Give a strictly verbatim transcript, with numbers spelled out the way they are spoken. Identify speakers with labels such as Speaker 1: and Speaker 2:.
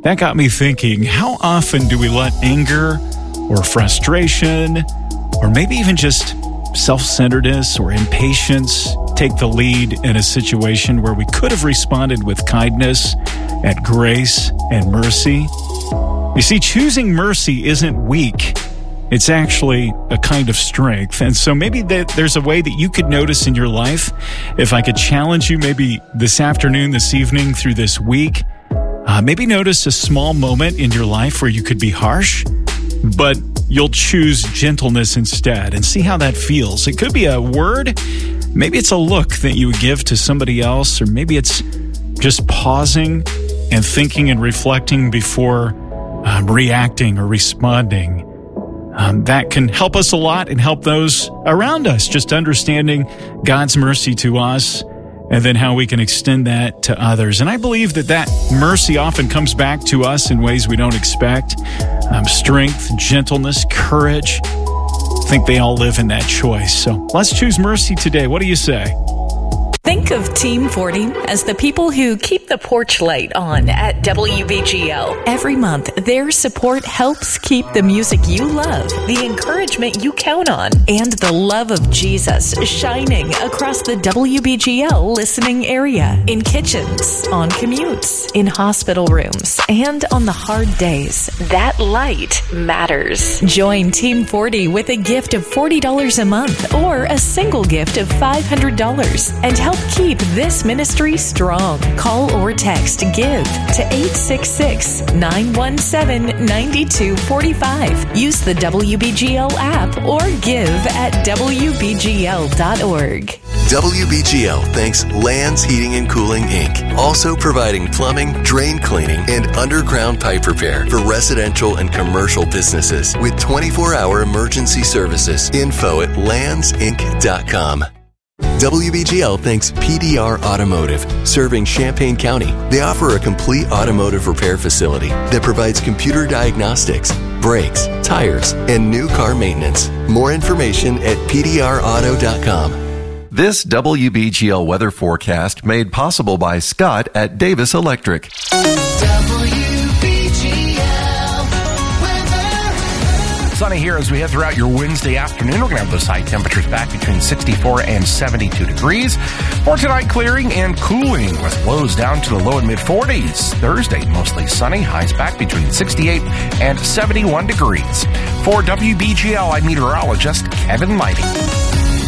Speaker 1: that got me thinking, how often do we let anger or frustration, or maybe even just self-centeredness or impatience take the lead in a situation where we could have responded with kindness and grace and mercy? You see, choosing mercy isn't weak. It's actually a kind of strength. And so maybe that there's a way that you could notice in your life. If I could challenge you maybe this afternoon, this evening, through this week, uh, maybe notice a small moment in your life where you could be harsh, but you'll choose gentleness instead, and see how that feels. It could be a word. Maybe it's a look that you would give to somebody else, or maybe it's just pausing and thinking and reflecting before um, reacting or responding. Um, that can help us a lot and help those around us, just understanding God's mercy to us and then how we can extend that to others. And I believe that that mercy often comes back to us in ways we don't expect. Um, strength, gentleness, courage. I think they all live in that choice. So let's choose mercy today. What do you say?
Speaker 2: Think of Team forty as the people who keep the porch light on at W B G L. Every month, their support helps keep the music you love, the encouragement you count on, and the love of Jesus shining across the W B G L listening area, in kitchens, on commutes, in hospital rooms, and on the hard days. That light matters. Join Team forty with a gift of forty dollars a month or a single gift of five hundred dollars and help keep this ministry strong. Call or text GIVE to eight six six, nine one seven, nine two four five. Use the W B G L app or give at W B G L dot org.
Speaker 3: W B G L thanks Lands Heating and Cooling, Incorporated. Also providing plumbing, drain cleaning, and underground pipe repair for residential and commercial businesses with twenty-four hour emergency services. Info at lands inc dot com. W B G L thanks P D R Automotive, serving Champaign County. They offer a complete automotive repair facility that provides computer diagnostics, brakes, tires, and new car maintenance. More information at P D R auto dot com.
Speaker 4: This W B G L weather forecast made possible by Scott at Davis Electric.
Speaker 5: Sunny here as we head throughout your Wednesday afternoon. We're going to have those high temperatures back between sixty-four and seventy-two degrees. For tonight, clearing and cooling with lows down to the low and mid forties. Thursday, mostly sunny. Highs back between sixty-eight and seventy-one degrees. For W B G L, I'm meteorologist Kevin Lighting.